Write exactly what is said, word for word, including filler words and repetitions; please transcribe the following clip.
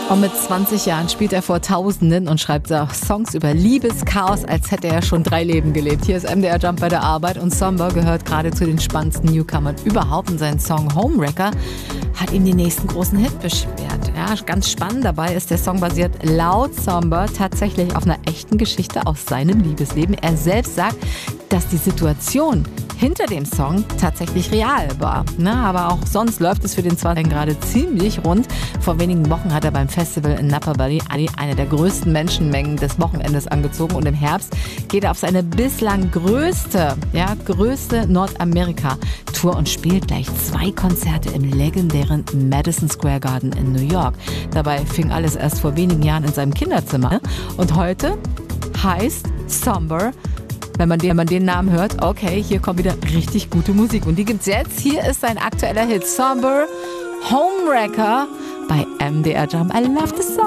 Und mit zwanzig Jahren spielt er vor Tausenden und schreibt auch Songs über Liebeschaos, als hätte er schon drei Leben gelebt. Hier ist M D R Jump bei der Arbeit und Somber gehört gerade zu den spannendsten Newcomern überhaupt. Und sein Song Homewrecker hat ihm den nächsten großen Hit beschert. Ja, ganz spannend dabei ist, der Song basiert laut Somber tatsächlich auf einer echten Geschichte aus seinem Liebesleben. Er selbst sagt, dass die Situation hinter dem Song tatsächlich real war. Na, aber auch sonst läuft es für den zwanzigjährigen gerade ziemlich rund. Vor wenigen Wochen hat er beim Festival in Napa Valley eine der größten Menschenmengen des Wochenendes angezogen und im Herbst geht er auf seine bislang größte, ja, größte Nordamerika-Tour und spielt gleich zwei Konzerte im legendären Madison Square Garden in New York. Dabei fing alles erst vor wenigen Jahren in seinem Kinderzimmer und heute heißt Somber. Wenn man, den, wenn man den Namen hört, okay, hier kommt wieder richtig gute Musik. Und die gibt's jetzt. Hier ist sein aktueller Hit, Somber, Homewrecker bei M D R Jump. I love the song.